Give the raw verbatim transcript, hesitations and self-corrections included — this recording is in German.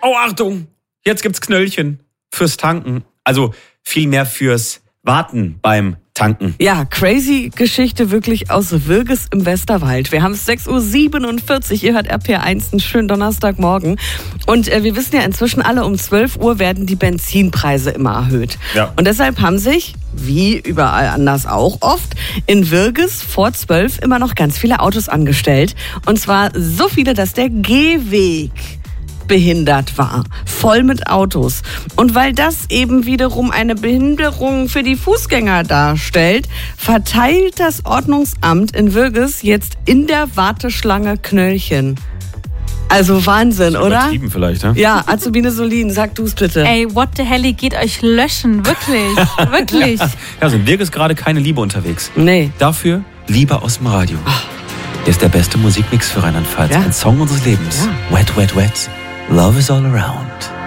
Oh, Achtung, jetzt gibt's Knöllchen fürs Tanken. Also vielmehr fürs Warten beim Tanken. Ja, crazy Geschichte wirklich aus Würges im Westerwald. Wir haben es sechs Uhr siebenundvierzig, ihr hört R P R eins, einen schönen Donnerstagmorgen. Und äh, wir wissen ja inzwischen alle, um zwölf Uhr werden die Benzinpreise immer erhöht. Ja. Und deshalb haben sich, wie überall anders auch oft, in Würges vor zwölf immer noch ganz viele Autos angestellt. Und zwar so viele, dass der Gehweg behindert war, voll mit Autos. Und weil das eben wiederum eine Behinderung für die Fußgänger darstellt, verteilt das Ordnungsamt in Würges jetzt in der Warteschlange Knöllchen. Also Wahnsinn, oder? Übertrieben vielleicht, ne? Ja, Azubine Solin, sag du's bitte. Ey, what the hell, geht euch löschen, wirklich, wirklich. Ja, also in Wirk ist gerade keine Liebe unterwegs. Nee. Dafür Liebe aus dem Radio. Der ist der beste Musikmix für Rheinland-Pfalz. Ja. Ein Song unseres Lebens. Ja. Wet, wet, wet. Love is all around.